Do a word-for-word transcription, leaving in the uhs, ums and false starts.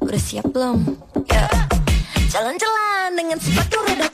Udah siap belum? Ya. Jalan-jalan dengan sepatu roda